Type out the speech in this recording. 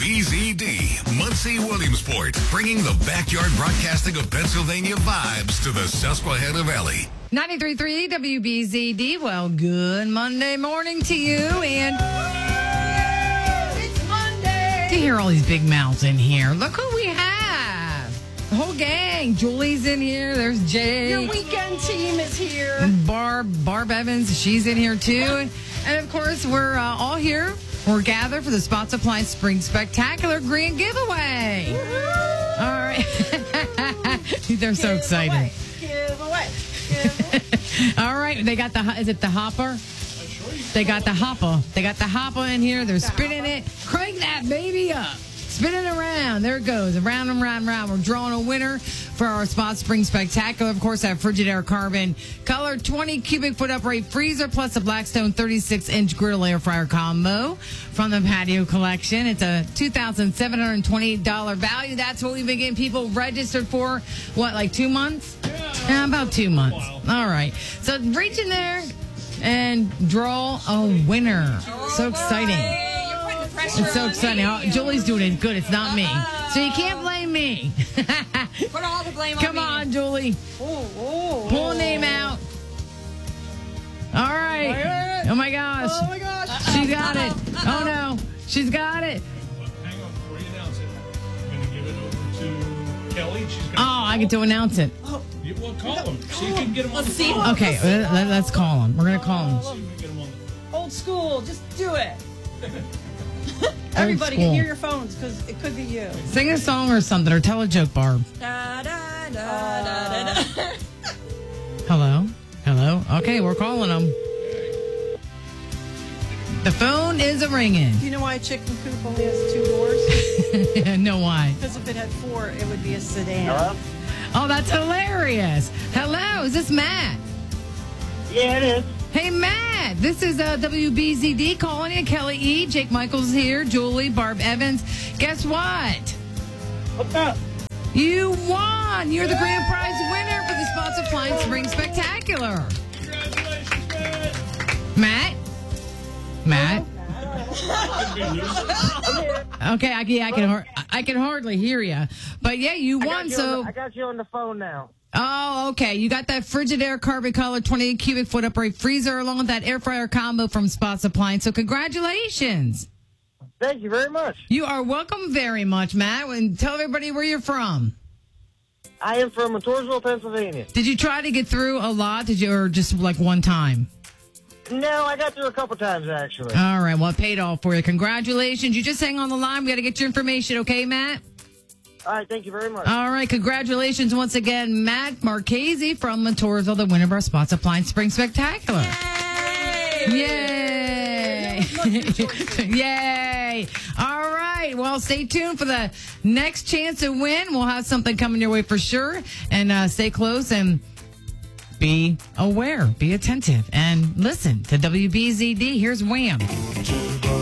WBZD, Muncie Williamsport, bringing the backyard broadcasting of Pennsylvania vibes to the Susquehanna Valley. 93.3 WBZD. Well, good Monday morning to you. And it's Monday. To hear all these big mouths in here. Look who we have. The whole gang. Julie's in here. There's Jay. Your weekend team is here. Barb Evans. She's in here too. And of course, we're all here. We're gathered for the Spots Appliance Spring Spectacular Grand Giveaway. Woo-hoo. All right. They're so excited. Give away. All right. They got is it the hopper? They got the hopper. They got the hopper in here. They're spinning it. Crank that baby up. Spin it around. There it goes. Around and round and round. We're drawing a winner for our Spot Spring Spectacular. Of course, that Frigidaire Carbon Color 20 cubic foot upright freezer plus a Blackstone 36-inch griddle air fryer combo from the Patio Collection. It's a $2,728 value. That's what we've been getting people registered for. What, like 2 months? Yeah, about 2 months. All right. So reach in there and draw a winner. So exciting. It's so exciting. Julie's doing it good. It's not me. So you can't blame me. Put all the blame on me. Come on, Julie. Pull a name out. All right. Oh, my gosh. Oh, my gosh. She got it. Oh, no. She's got it. Hang on before you announce it. I'm going to give it over to Kelly. She's gonna I get to announce it. Well, call him. See if you can get him on the see. phone. Okay, let's call him. We're going to call him. See if we can get him on the phone. Old school. Just do it. Everybody can hear your phones because it could be you. Sing a song or something, or tell a joke, Barb. Da, da, da, da, da, da. Hello? Hello? Okay, we're calling him. The phone is ringing. Do you know why a chicken coop only has 2 doors? No, why? Because if it had 4, it would be a sedan. Hello? Oh, that's hilarious. Hello, is this Matt? Yeah, it is. Hey, Matt, this is WBZD calling you. Kelly E. Jake Michaels here. Julie, Barb Evans. Guess what? What's up? You won. You're the grand prize winner for the Spots Appliance Spring Spectacular. Congratulations, Matt? Matt? man. Okay, I can hardly hear you. But yeah, you won, so... I got you on the phone now. Oh, okay. You got that Frigidaire Carbon Color 20 cubic foot upright freezer along with that air fryer combo from Spots Appliance. So congratulations. Thank you very much. You are welcome very much, Matt. And tell everybody where you're from. I am from Montoursville, Pennsylvania. Did you try to get through a lot? Or just like one time? No, I got through a couple times, actually. All right. Well, it paid off for you. Congratulations. You just hang on the line. We got to get your information. Okay, Matt? All right, thank you very much. All right, congratulations once again, Matt Marchese from Montoursville, the winner of our Spots Appliance Spring Spectacular. Yay! Yay! All right, well, stay tuned for the next chance to win. We'll have something coming your way for sure. And stay close and be aware, be attentive, and listen to WBZD. Here's Wham!